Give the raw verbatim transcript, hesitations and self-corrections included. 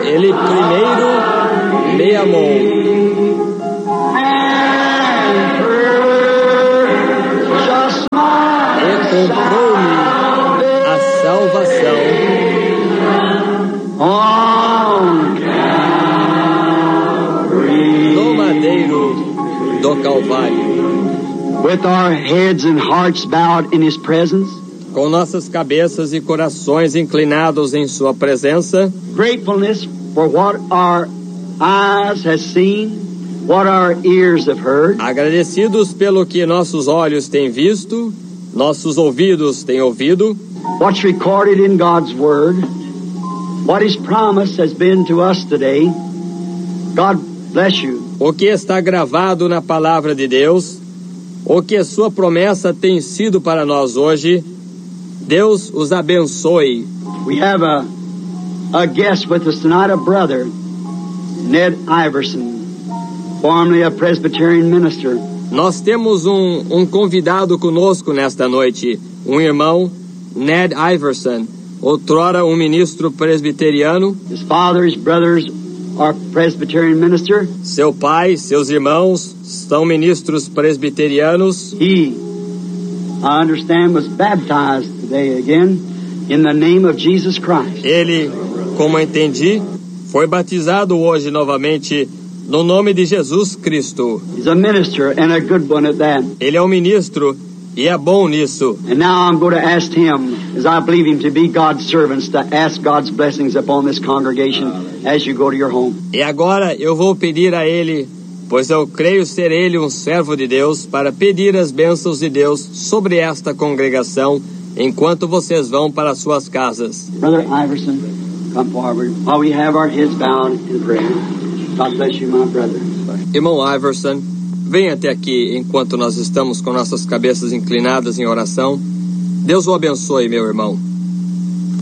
Ele primeiro me amou. E comprou-me a salvação. No madeiro do Calvário. With our heads and hearts bowed in His presence. Com nossas cabeças e corações inclinados em sua presença. Gratefulness for what our eyes has seen, what our ears have heard. Agradecidos pelo que nossos olhos têm visto, nossos ouvidos têm ouvido. What's recorded in God's Word, what His promise has been to us today. God bless you. O que está gravado na palavra de Deus, o que a sua promessa tem sido para nós hoje. Deus os abençoe. We have a, a guest with us tonight, a brother, Ned Iverson, formerly a Presbyterian minister. Nós temos um, um convidado conosco nesta noite, um irmão, Ned Iverson, outrora um ministro presbiteriano. His father, his brothers are Presbyterian minister. Seu pai, seus irmãos são ministros presbiterianos. He, I understand, was baptized today again in the name of Jesus Christ. Ele, como entendi, foi batizado hoje novamente no nome de Jesus Cristo. He's a minister and a good one at that. Ele é um ministro e é bom nisso. And now I'm going to ask him, as I believe him to be God's servants, to ask God's blessings upon this congregation as you go to your home. E agora eu vou pedir a ele, pois eu creio ser ele um servo de Deus, para pedir as bênçãos de Deus sobre esta congregação enquanto vocês vão para suas casas. Brother Iverson, come forward while we have our heads bowed in prayer. God bless you, my brother. Irmão Iverson, venha até aqui enquanto nós estamos com nossas cabeças inclinadas em oração. Deus o abençoe, meu irmão.